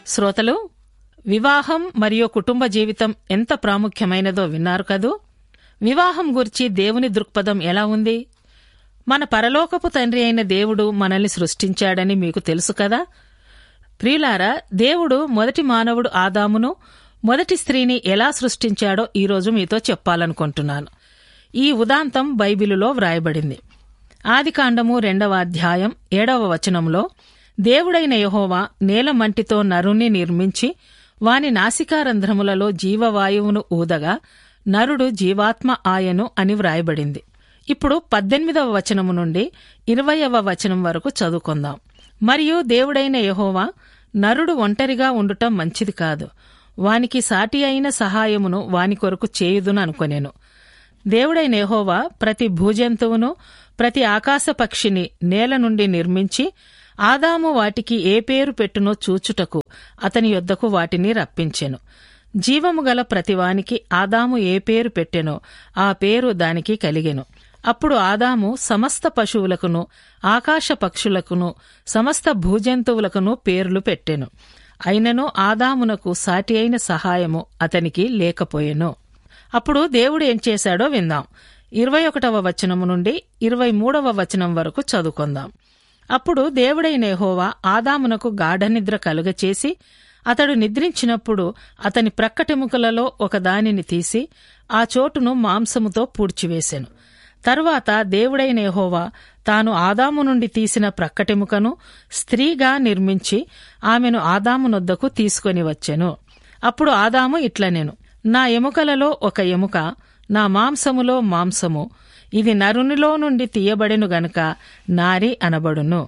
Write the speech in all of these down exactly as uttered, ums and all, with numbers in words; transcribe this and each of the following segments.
శ్రోతలు, వివాహం మరియు కుటుంబ జీవితం ఎంత ప్రాముఖ్యమైనదో విన్నారు కదూ. వివాహం గురించి దేవుని దృక్పథం ఎలా ఉంది? మన పరలోకపు తండ్రి అయిన దేవుడు మనల్ని సృష్టించాడని మీకు తెలుసు కదా. ప్రియులారా, దేవుడు మొదటి మానవుడు ఆదామును, మొదటి స్త్రీని ఎలా సృష్టించాడో ఈరోజు మీతో చెప్పాలనుకుంటున్నాను. ఈ ఉదాంతం బైబిలులో వ్రాయబడింది. ఆదికాండము రెండవ అధ్యాయం ఏడవ వచనంలో, దేవుడైన యెహోవా నేలమంటితో నరుణ్ణి నిర్మించి వాని నాసికారంధ్రములలో జీవవాయువును ఊదగా నరుడు జీవాత్మ ఆయను అని వ్రాయబడింది. ఇప్పుడు పద్దెనిమిదవ వచనము నుండి ఇరవయవ వచనం వరకు చదువుకుందాం. మరియు దేవుడైన యెహోవా, నరుడు ఒంటరిగా ఉండుటం మంచిది కాదు, వానికి సాటి అయిన సహాయమును వాని కొరకు చేయుదుననుకొనెను. దేవుడైన యెహోవా ప్రతి భూజంతువును, ప్రతి ఆకాశ పక్షిని నేల నుండి నిర్మించి ఆదాము వాటికి ఏ పేరు పెట్టునో చూచుటకు అతని యొద్దకు వాటిని రప్పించెను. జీవము గల ప్రతివానికి ఆదాము ఏ పేరు పెట్టెనో ఆ పేరు దానికి కలిగెను. అప్పుడు ఆదాము సమస్త పశువులకును, ఆకాశ పక్షులకును, సమస్త భూజంతువులకును పేర్లు పెట్టెను. అయినను ఆదామునకు సాటి అయిన సహాయము అతనికి లేకపోయెను. అప్పుడు దేవుడు ఏం చేశాడో విందాం. ఇరవై ఒకటవ వచనము నుండి ఇరవై మూడవ వచనం వరకు చదువుకుందాం. అప్పుడు దేవుడైన యెహోవా ఆదామునకు గాఢనిద్ర కలుగచేసి అతడు నిద్రించినప్పుడు అతని ప్రక్కటెముకలలో ఒకదానిని తీసి ఆ చోటును మాంసముతో పూడ్చివేసెను. తరువాత దేవుడైన యెహోవా తాను ఆదాము నుండి తీసిన ప్రక్కటెముకను స్త్రీగా నిర్మించి ఆమెను ఆదామునొద్దకు తీసుకొని వచ్చెను. అప్పుడు ఆదాము ఇట్లనెను, నా ఎముకలలో ఒక ఎముక, నా మాంసములో మాంసము, ఇది నరునిలో నుండి తీయబడెను గనుక నారి అనబడును.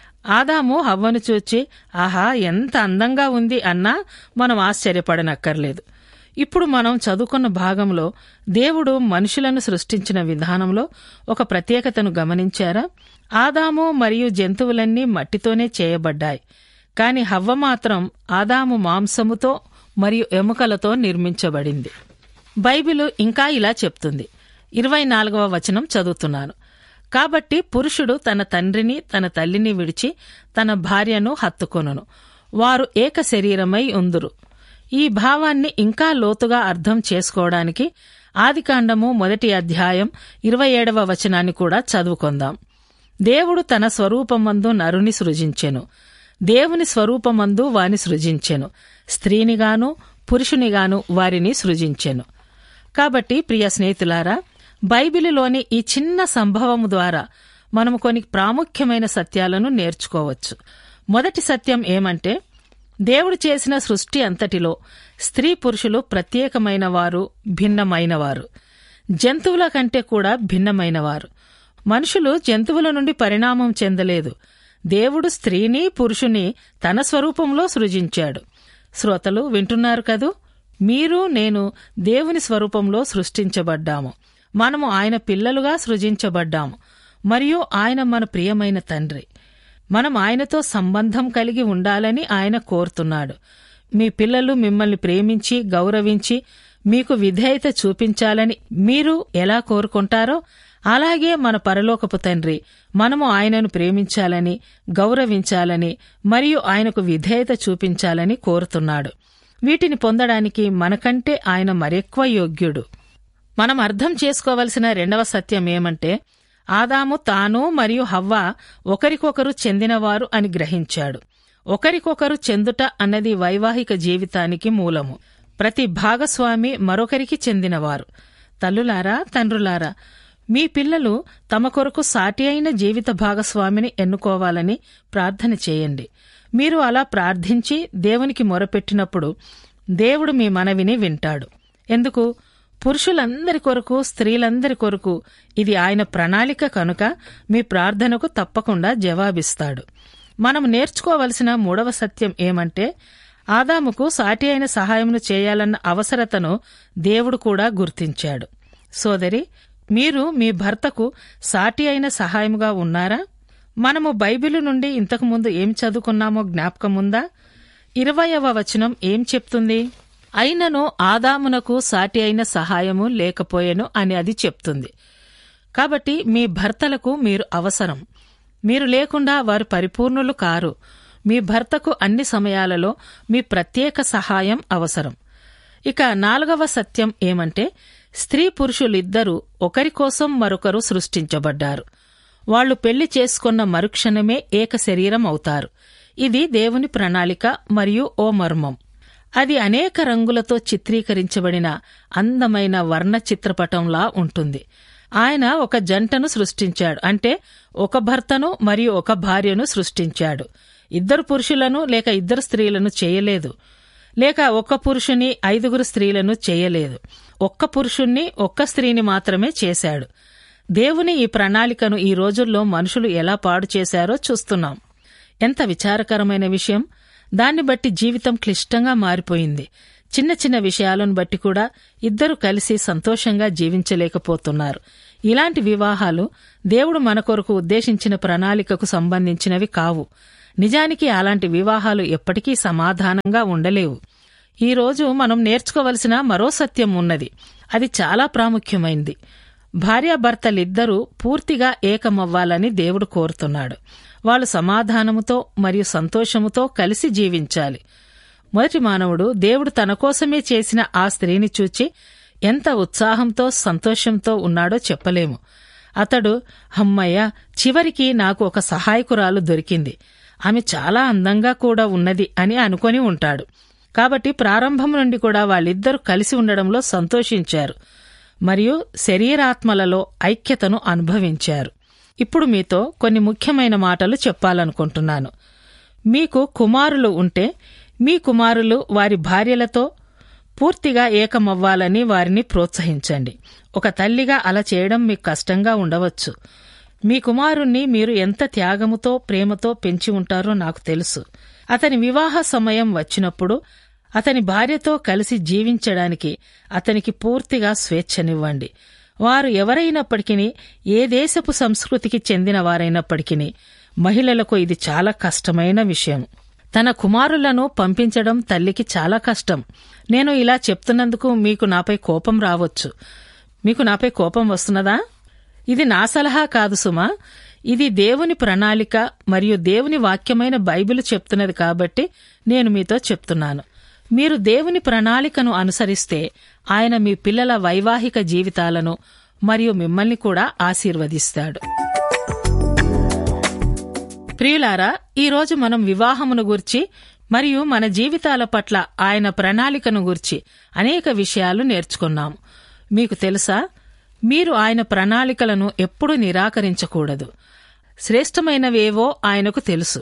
ఆదాము హవ్వను చూచి, ఆహా, ఎంత అందంగా ఉంది అన్నా మనం ఆశ్చర్యపడనక్కర్లేదు. ఇప్పుడు మనం చదువుకున్న భాగంలో దేవుడు మనుషులను సృష్టించిన విధానంలో ఒక ప్రత్యేకతను గమనించారా? ఆదాము మరియు జంతువులన్నీ మట్టితోనే చేయబడ్డాయి, కాని హవ్వ మాత్రం ఆదాము మాంసముతో మరియు ఎముకలతో నిర్మించబడింది. బైబిలు ఇంకా ఇలా చెప్తుంది. ఇరవై నాలుగవ వచనం చదువుతున్నాను. కాబట్టి పురుషుడు తన తండ్రిని తన తల్లిని విడిచి తన భార్యను హత్తుకొనును, వారు ఏక శరీరమై ఉందురు. ఈ భావాన్ని ఇంకా లోతుగా అర్థం చేసుకోవడానికి ఆదికాండము మొదటి అధ్యాయం ఇరవై ఏడవ వచనాన్ని కూడా చదువుకొందాం. దేవుడు తన స్వరూపమందు నరుని సృజించెను, దేవుని స్వరూపమందు వాని సృజించెను, స్త్రీనిగాను పురుషునిగాను వారిని సృజించెను. కాబట్టి ప్రియ స్నేహితులారా, బైబిలులోని ఈ చిన్న సంభవము ద్వారా మనము కొన్ని ప్రాముఖ్యమైన సత్యాలను నేర్చుకోవచ్చు. మొదటి సత్యం ఏమంటే, దేవుడు చేసిన సృష్టి అంతటిలో స్త్రీ పురుషులు ప్రత్యేకమైన వారు, భిన్నమైనవారు, జంతువుల కంటే కూడా భిన్నమైనవారు. మనుషులు జంతువుల నుండి పరిణామం చెందలేదు. దేవుడు స్త్రీని పురుషుని తన స్వరూపంలో సృజించాడు. శ్రోతలు వింటున్నారు కదూ. మీరు నేను దేవుని స్వరూపంలో సృష్టించబడ్డాము. మనము ఆయన పిల్లలుగా సృజించబడ్డాము మరియు ఆయన మన ప్రియమైన తండ్రి. మనం ఆయనతో సంబంధం కలిగి ఉండాలని ఆయన కోరుతున్నాడు. మీ పిల్లలు మిమ్మల్ని ప్రేమించి గౌరవించి మీకు విధేయత చూపించాలని మీరు ఎలా కోరుకుంటారో అలాగే మన పరలోకపు తండ్రి మనము ఆయనను ప్రేమించాలని, గౌరవించాలని మరియు ఆయనకు విధేయత చూపించాలని కోరుతున్నాడు. వీటిని పొందడానికి మనకంటే ఆయన మరెక్కువ యోగ్యుడు. మనం అర్థం చేసుకోవలసిన రెండవ సత్యం ఏమంటే, ఆదాము తాను మరియు హవ్వ ఒకరికొకరు చెందినవారు అని గ్రహించాడు. ఒకరికొకరు చెందుట అన్నది వైవాహిక జీవితానికి మూలము. ప్రతి భాగస్వామి మరొకరికి చెందినవారు. తల్లులారా, తండ్రులారా, మీ పిల్లలు తమ కొరకు సాటి అయిన జీవిత భాగస్వామిని ఎన్నుకోవాలని ప్రార్థన చేయండి. మీరు అలా ప్రార్థించి దేవునికి మొరపెట్టినప్పుడు దేవుడు మీ మనవిని వింటాడు. ఎందుకు? పురుషులందరి కొరకు, స్త్రీలందరి కొరకు ఇది ఆయన ప్రణాళిక కనుక మీ ప్రార్థనకు తప్పకుండా జవాబిస్తాడు. మనం నేర్చుకోవలసిన మూడవ సత్యం ఏమంటే, ఆదాముకు సాటి అయిన సహాయమును చేయాలన్న అవసరతను దేవుడు కూడా గుర్తించాడు. సోదరి, మీరు మీ భర్తకు సాటి అయిన సహాయముగా ఉన్నారా? మనము బైబిలు నుండి ఇంతకుముందు ఏం చదువుకున్నామో జ్ఞాపకముందా? ఇరవయవ వచనం ఏం చెప్తుంది? అయినను ఆదామునకు సాటి అయిన సహాయము లేకపోయెను అని అది చెప్తుంది. కాబట్టి మీ భర్తలకు మీరు అవసరం. మీరు లేకుండా వారు పరిపూర్ణులు కారు. మీ భర్తకు అన్ని సమయాలలో మీ ప్రత్యేక సహాయం అవసరం. ఇక నాలుగవ సత్యం ఏమంటే, స్త్రీ పురుషులిద్దరూ ఒకరికోసం మరొకరు సృష్టించబడ్డారు. వాళ్లు పెళ్లి చేసుకున్న మరుక్షణమే ఏక శరీరం అవుతారు. ఇది దేవుని ప్రణాళిక మరియు ఓ మర్మం. అది అనేక రంగులతో చిత్రీకరించబడిన అందమైన వర్ణ చిత్రపటంలా ఉంటుంది. ఆయన ఒక జంటను సృష్టించాడు, అంటే ఒక భర్తను మరియు ఒక భార్యను సృష్టించాడు. ఇద్దరు పురుషులను లేక ఇద్దరు స్త్రీలను చేయలేదు, లేక ఒక్క పురుషుని ఐదుగురు స్త్రీలను చేయలేదు. ఒక్క పురుషుణ్ణి ఒక్క స్త్రీని మాత్రమే చేశాడు. దేవుని ఈ ప్రణాళికను ఈ రోజుల్లో మనుషులు ఎలా పాడు చేశారో చూస్తున్నాం. ఎంత విచారకరమైన విషయం! దాన్ని బట్టి జీవితం క్లిష్టంగా మారిపోయింది. చిన్న చిన్న విషయాలను బట్టి కూడా ఇద్దరు కలిసి సంతోషంగా జీవించలేకపోతున్నారు. ఇలాంటి వివాహాలు దేవుడు మన కొరకు ఉద్దేశించిన ప్రణాళికకు సంబంధించినవి కావు. నిజానికి అలాంటి వివాహాలు ఎప్పటికీ సమాధానంగా ఉండలేవు. ఈరోజు మనం నేర్చుకోవలసిన మరో సత్యం ఉన్నది. అది చాలా ప్రాముఖ్యమైంది. భార్యాభర్తలిద్దరూ పూర్తిగా ఏకమవ్వాలని దేవుడు కోరుతున్నాడు. వాళ్ళు సమాధానముతో మరియు సంతోషముతో కలిసి జీవించాలి. మొదటి మానవుడు దేవుడు తన కోసమే చేసిన ఆ స్త్రీని చూచి ఎంత ఉత్సాహంతో సంతోషంతో ఉన్నాడో చెప్పలేము. అతడు, హమ్మయ్య, చివరికి నాకు ఒక సహాయకురాలు దొరికింది, ఆమె చాలా అందంగా కూడా ఉన్నది అని అనుకొని ఉంటాడు. కాబట్టి ప్రారంభం నుండి కూడా వాళ్ళిద్దరూ కలిసి ఉండడంలో సంతోషించారు మరియు శరీరాత్మలలో ఐక్యతను అనుభవించారు. ఇప్పుడు మీతో కొన్ని ముఖ్యమైన మాటలు చెప్పాలనుకుంటున్నాను. మీకు కుమారులు ఉంటే మీ కుమారులు వారి భార్యలతో పూర్తిగా ఏకమవ్వాలని వారిని ప్రోత్సహించండి. ఒక తల్లిగా అలా చేయడం మీకు కష్టంగా ఉండవచ్చు. మీ కుమారుణ్ణి మీరు ఎంత త్యాగముతో ప్రేమతో పెంచి ఉంటారో నాకు తెలుసు. అతని వివాహ సమయం వచ్చినప్పుడు అతని భార్యతో కలిసి జీవించడానికి అతనికి పూర్తిగా స్వేచ్ఛనివ్వండి. వారు ఎవరైనప్పటికీ, ఏ దేశపు సంస్కృతికి చెందిన వారైనప్పటికీ, మహిళలకు ఇది చాలా కష్టమైన విషయం. తన కుమారులను పంపించడం తల్లికి చాలా కష్టం. నేను ఇలా చెప్తున్నందుకు మీకు నాపై కోపం రావచ్చు. మీకు నాపై కోపం వస్తున్నదా? ఇది నా సలహా కాదు సుమా. ఇది దేవుని ప్రణాళిక మరియు దేవుని వాక్యమైన బైబిలు చెప్తున్నది కాబట్టి నేను మీతో చెప్తున్నాను. మీరు దేవుని ప్రణాళికను అనుసరిస్తే ఆయన మీ పిల్లల వైవాహిక జీవితాలను మరియు మిమ్మల్ని కూడా ఆశీర్వదిస్తాడు. ప్రియులారా, ఈరోజు మనం వివాహమును గూర్చి మరియు మన జీవితాల పట్ల ఆయన ప్రణాళికను గూర్చి అనేక విషయాలు నేర్చుకున్నాము. మీకు తెలుసా, మీరు ఆయన ప్రణాళికలను ఎప్పుడూ నిరాకరించకూడదు. శ్రేష్టమైనవేవో ఆయనకు తెలుసు.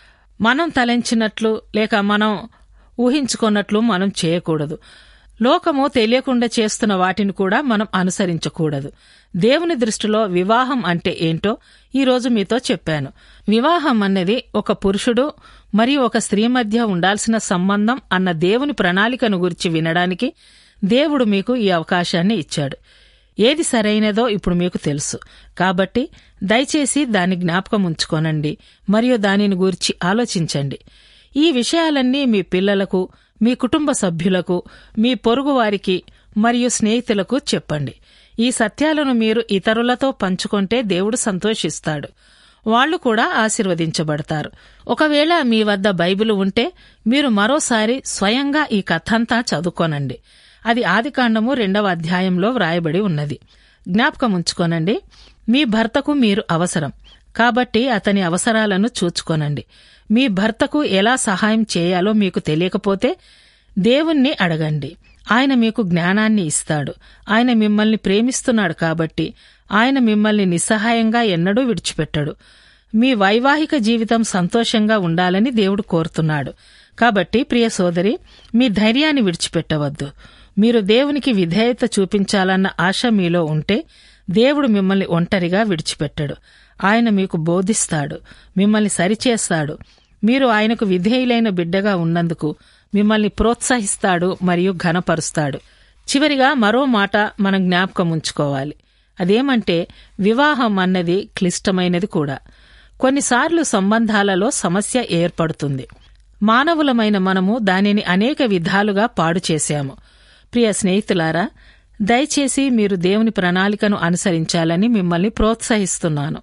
మనం తలంచినట్లు లేక మనం ఊహించుకున్నట్లు మనం చేయకూడదు. లోకము తెలియకుండా చేస్తున్న వాటిని కూడా మనం అనుసరించకూడదు. దేవుని దృష్టిలో వివాహం అంటే ఏంటో ఈరోజు మీతో చెప్పాను. వివాహం అన్నది ఒక పురుషుడు మరియు ఒక స్త్రీ మధ్య ఉండాల్సిన సంబంధం అన్న దేవుని ప్రణాళికను గురించి వినడానికి దేవుడు మీకు ఈ అవకాశాన్ని ఇచ్చాడు. ఏది సరైనదో ఇప్పుడు మీకు తెలుసు. కాబట్టి దయచేసి దాన్ని జ్ఞాపకం ఉంచుకోనండి మరియు దానిని గురించి ఆలోచించండి. ఈ విషయాలన్నీ మీ పిల్లలకు, మీ కుటుంబ సభ్యులకు, మీ పొరుగువారికి మరియు స్నేహితులకు చెప్పండి. ఈ సత్యాలను మీరు ఇతరులతో పంచుకుంటే దేవుడు సంతోషిస్తాడు. వాళ్లు కూడా ఆశీర్వదించబడతారు. ఒకవేళ మీ వద్ద బైబిలు ఉంటే మీరు మరోసారి స్వయంగా ఈ కథంతా చదువుకోనండి. అది ఆదికాండము రెండవ అధ్యాయంలో వ్రాయబడి ఉన్నది. జ్ఞాపకం ఉంచుకోనండి, మీ భర్తకు మీరు అవసరం కాబట్టి అతని అవసరాలను చూచుకోనండి. మీ భర్తకు ఎలా సహాయం చేయాలో మీకు తెలియకపోతే దేవుణ్ణి అడగండి. ఆయన మీకు జ్ఞానాన్ని ఇస్తాడు. ఆయన మిమ్మల్ని ప్రేమిస్తున్నాడు కాబట్టి ఆయన మిమ్మల్ని నిస్సహాయంగా ఎన్నడూ విడిచిపెట్టడు. మీ వైవాహిక జీవితం సంతోషంగా ఉండాలని దేవుడు కోరుతున్నాడు. కాబట్టి ప్రియ సోదరి, మీ ధైర్యాన్ని విడిచిపెట్టవద్దు. మీరు దేవునికి విధేయత చూపించాలన్న ఆశ మీలో ఉంటే దేవుడు మిమ్మల్ని ఒంటరిగా విడిచిపెట్టడు. ఆయన మీకు బోధిస్తాడు, మిమ్మల్ని సరిచేస్తాడు. మీరు ఆయనకు విధేయులైన బిడ్డగా ఉన్నందుకు మిమ్మల్ని ప్రోత్సహిస్తాడు మరియు ఘనపరుస్తాడు. చివరిగా మరో మాట మనం జ్ఞాపకం ఉంచుకోవాలి. అదేమంటే, వివాహం అన్నది క్లిష్టమైనది కూడా. కొన్నిసార్లు సంబంధాలలో సమస్య ఏర్పడుతుంది. మానవులమైన మనము దానిని అనేక విధాలుగా పాడు చేశాము. ప్రియ స్నేహితులారా, దయచేసి మీరు దేవుని ప్రణాళికను అనుసరించాలని మిమ్మల్ని ప్రోత్సహిస్తున్నాను.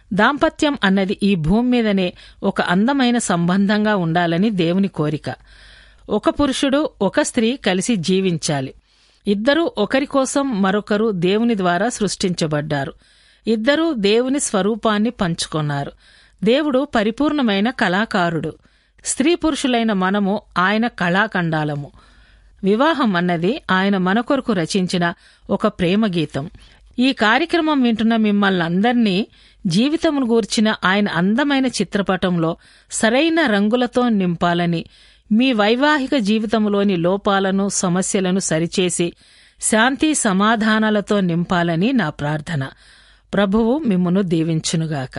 దాంపత్యం అన్నది ఈ భూమి మీదనే ఒక అందమైన సంబంధంగా ఉండాలని దేవుని కోరిక. ఒక పురుషుడు ఒక స్త్రీ కలిసి జీవించాలి. ఇద్దరూ ఒకరి కోసం మరొకరు దేవుని ద్వారా సృష్టించబడ్డారు. ఇద్దరూ దేవుని స్వరూపాన్ని పంచుకొన్నారు. దేవుడు పరిపూర్ణమైన కళాకారుడు. స్త్రీ పురుషులైన మనము ఆయన కళాఖండాలము. వివాహం అన్నది ఆయన మన కొరకు రచించిన ఒక ప్రేమ గీతం. ఈ కార్యక్రమం వింటున్న మిమ్మల్ని అందర్నీ జీవితమును గూర్చిన ఆయన అందమైన చిత్రపటంలో సరైన రంగులతో నింపాలని, మీ వైవాహిక జీవితంలోని లోపాలను సమస్యలను సరిచేసి శాంతి సమాధానాలతో నింపాలని నా ప్రార్థన. ప్రభువు మిమ్మును దీవించునుగాక.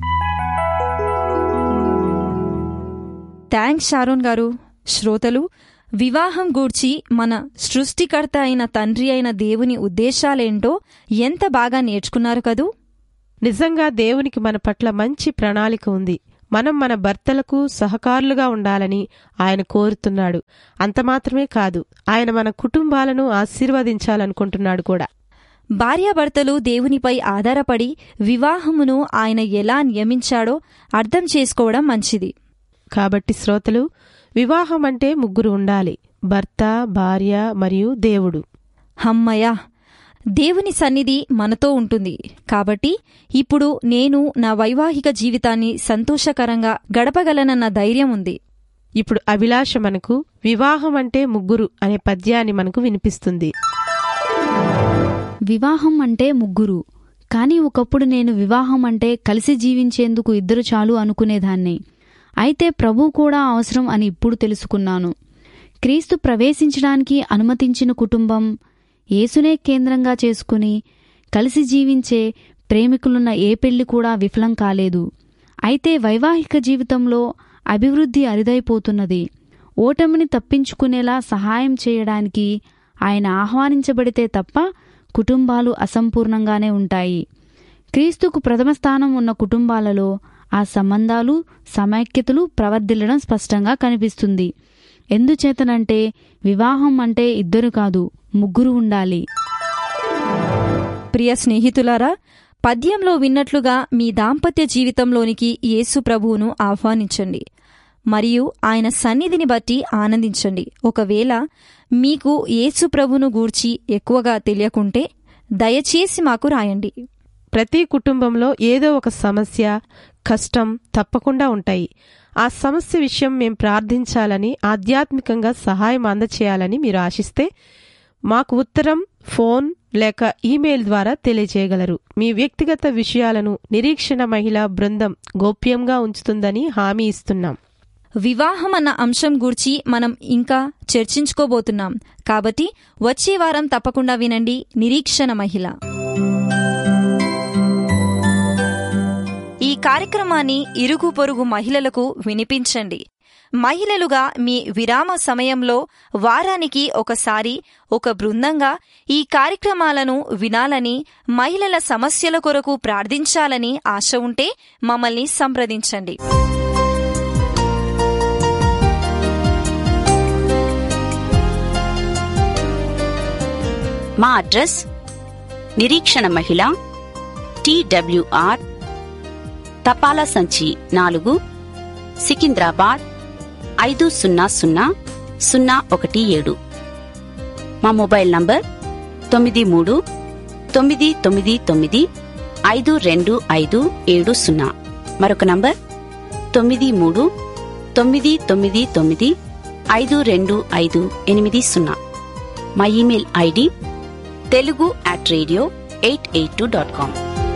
థ్యాంక్స్ షారోన్ గారు. శ్రోతలు, వివాహం గూర్చి మన సృష్టికర్త అయిన తండ్రి అయిన దేవుని ఉద్దేశాలేంటో ఎంత బాగా నేర్చుకున్నారు కదూ. నిజంగా దేవునికి మన పట్ల మంచి ప్రణాళిక ఉంది. మనం మన భర్తలకు సహకారులుగా ఉండాలని ఆయన కోరుతున్నాడు. అంత మాత్రమే కాదు, ఆయన మన కుటుంబాలను ఆశీర్వదించాలనుకుంటున్నాడు కూడా. భార్యాభర్తలు దేవునిపై ఆధారపడి వివాహమును ఆయన ఎలా నియమించాడో అర్థం చేసుకోవడం మంచిది. కాబట్టి శ్రోతలు, వివాహం అంటే ముగ్గురు ఉండాలి: భర్త, భార్య మరియు దేవుడు. హమ్మయ్య, దేవుని సన్నిధి మనతో ఉంటుంది. కాబట్టి ఇప్పుడు నేను నా వైవాహిక జీవితాన్ని సంతోషకరంగా గడపగలనన్న ధైర్యం ఉంది. ఇప్పుడు అభిలాష మనకు వివాహం అంటే ముగ్గురు అనే పద్యాన్ని మనకు వినిపిస్తుంది. వివాహం అంటే ముగ్గురు, కానీ ఒకప్పుడు నేను వివాహం అంటే కలిసి జీవించేందుకు ఇద్దరు చాలు అనుకునేదాన్ని. అయితే ప్రభు కూడా అవసరం అని ఇప్పుడు తెలుసుకున్నాను. క్రీస్తు ప్రవేశించడానికి అనుమతించిన కుటుంబం, యేసునే కేంద్రంగా చేసుకుని కలిసి జీవించే ప్రేమికులున్న ఏ పెళ్లి కూడా విఫలం కాలేదు. అయితే వైవాహిక జీవితంలో అభివృద్ధి అరుదైపోతున్నది. ఓటమిని తప్పించుకునేలా సహాయం చేయడానికి ఆయన ఆహ్వానించబడితే తప్ప కుటుంబాలు అసంపూర్ణంగానే ఉంటాయి. క్రీస్తుకు ప్రథమ స్థానం ఉన్న కుటుంబాలలో ఆ సంబంధాలు, సమైక్యతలు ప్రవర్ధిల్లడం స్పష్టంగా కనిపిస్తుంది. ఎందుచేతనంటే వివాహం అంటే ఇద్దరు కాదు, ముగ్గురు ఉండాలి. ప్రియ స్నేహితులారా, పద్యంలో విన్నట్లుగా మీ దాంపత్య జీవితంలోనికి యేసు ప్రభువును ఆహ్వానించండి మరియు ఆయన సన్నిధిని బట్టి ఆనందించండి. ఒకవేళ మీకు యేసు ప్రభువును గూర్చి ఎక్కువగా తెలియకుంటే దయచేసి మాకు రాయండి. ప్రతి కుటుంబంలో ఏదో ఒక సమస్య, కష్టం తప్పకుండా ఉంటాయి. ఆ సమస్య విషయం మేం ప్రార్థించాలని, ఆధ్యాత్మికంగా సహాయం అందచేయాలని మీరు ఆశిస్తే మాకు ఉత్తరం, ఫోన్ లేక ఈమెయిల్ ద్వారా తెలియజేయగలరు. మీ వ్యక్తిగత విషయాలను నిరీక్షణ మహిళా బృందం గోప్యంగా ఉంచుతుందని హామీ ఇస్తున్నాం. వివాహం అన్న అంశం గూర్చి మనం ఇంకా చర్చించుకోబోతున్నాం. కాబట్టి వచ్చే వారం తప్పకుండా వినండి నిరీక్షణ మహిళ. ఈ కార్యక్రమాన్ని ఇరుగు పొరుగు మహిళలకు వినిపించండి. మహిళలుగా మీ విరామ సమయంలో వారానికి ఒకసారి ఒక బృందంగా ఈ కార్యక్రమాలను వినాలని, మహిళల సమస్యల కొరకు ప్రార్థించాలని ఆశ ఉంటే మమ్మల్ని సంప్రదించండి. మా అడ్రస్ నిరీక్షణ మహిళ, టీడబ్ల్యూఆర్, తపాలా సంచి నాలుగు, సికింద్రాబాద్ ఐదు సున్నా సున్నా సున్నా ఒకటి ఏడు. మా మొబైల్ నంబర్ తొమ్మిది మూడు తొమ్మిది తొమ్మిది తొమ్మిది ఐదు రెండు ఐదు ఏడు సున్నా. మరొక నంబర్ తొమ్మిది మూడు తొమ్మిది తొమ్మిది తొమ్మిది ఐదు రెండు ఐదు ఎనిమిది సున్నా. మా email ID Telugu at radio eight eight two dot com.